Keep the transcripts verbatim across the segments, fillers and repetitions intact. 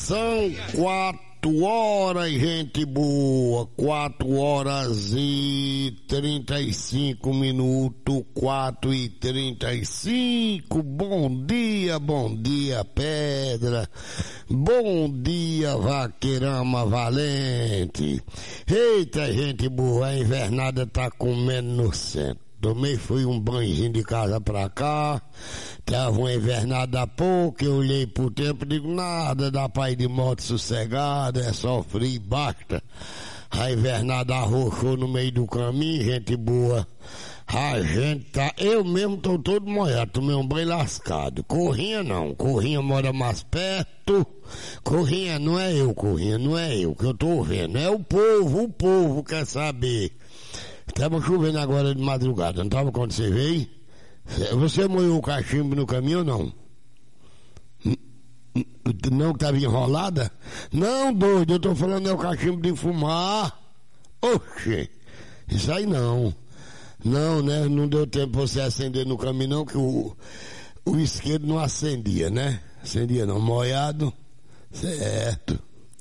São quatro horas, gente boa, quatro horas e trinta e cinco minutos, quatro e trinta e cinco. Bom dia, bom dia, Pedra. Bom dia, Vaqueirama Valente. Eita, gente boa, a invernada tá comendo no centro. Tomei, fui um banhozinho de casa pra cá, tava uma invernada há pouco, eu olhei pro tempo e digo, nada, dá pra ir de moto sossegada, é só frio e basta. A invernada arrochou no meio do caminho, gente boa. A gente tá, eu mesmo tô todo molhado, tomei um banho lascado. Corrinha não, Corrinha mora mais perto. Corrinha não é eu, Corrinha não é eu, que eu tô vendo, é o povo, o povo quer saber. Tava chovendo agora de madrugada, não tava quando você veio? Você molhou o cachimbo no caminho ou não? Não que tava enrolada? Não, doido, eu tô falando é o cachimbo de fumar. Oxê, isso aí não. Não, né? Não deu tempo pra você acender no caminho não, que o, o isqueiro não acendia, né? Acendia não, molhado, certo.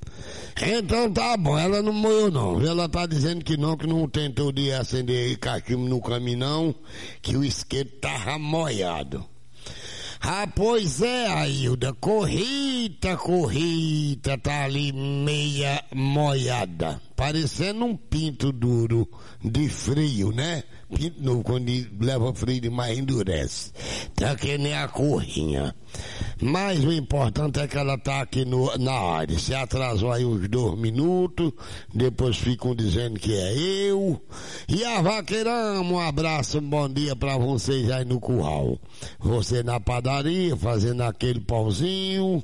Então tá bom, ela não morreu não, ela tá dizendo que não, que não tentou de acender cachimbo no caminho não, que o isqueiro tava molhado. Ah, pois é, Ailda, corrida, corrida, tá ali meia molhada, parecendo um pinto duro de frio, né? Pinto novo, quando leva frio demais endurece, tá que nem a corrinha. Mas o importante é que ela tá aqui no, na área. Se atrasou aí uns dois minutos, depois ficam dizendo que é eu. E a Vaqueirama, um abraço, um bom dia pra vocês aí no curral. Você na padaria, fazendo aquele pãozinho.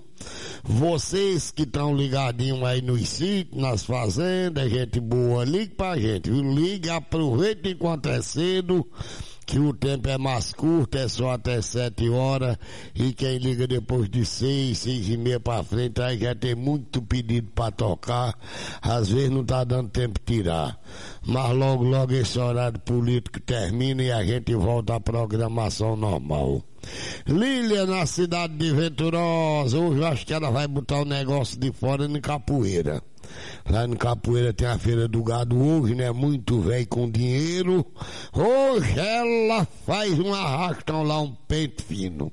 Vocês que estão ligadinhos aí nos sítios, nas fazendas, gente boa, ligue pra gente, viu? Ligue, aproveita enquanto é cedo, que o tempo é mais curto, é só até sete horas, e quem liga depois de seis, seis e meia pra frente, aí já tem muito pedido pra tocar, às vezes não tá dando tempo de tirar. Mas logo, logo esse horário político termina e a gente volta à programação normal. Lília na cidade de Venturosa, hoje eu acho que ela vai botar o negócio de fora em Capoeira. Lá em Capoeira tem a feira do gado hoje, né? Muito velho com dinheiro. Hoje ela faz um arrastão lá, um peito fino.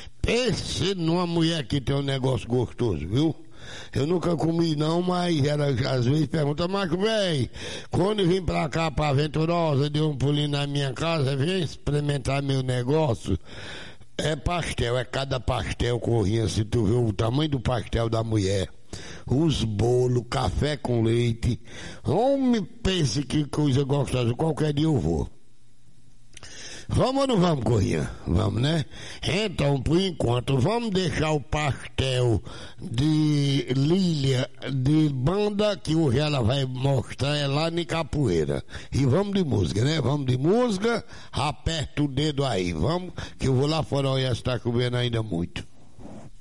Pense numa mulher que tem um negócio gostoso, viu? Eu nunca comi não, mas ela às vezes pergunta, mas véi, quando eu vim pra cá, pra Venturosa, deu um pulinho na minha casa, vem experimentar meu negócio. É pastel, é cada pastel, Corrinha, se tu vê o tamanho do pastel da mulher. Os bolos, café com leite. Homem, pense que coisa gostosa, qualquer dia eu vou. Vamos ou não vamos, Corrinha? Vamos, né? Então, por enquanto, vamos deixar o pastel de Lília, de banda, que hoje ela vai mostrar é lá em Capoeira. E vamos de música, né? Vamos de música, aperta o dedo aí, vamos, que eu vou lá fora olhar se tá chovendo ainda muito.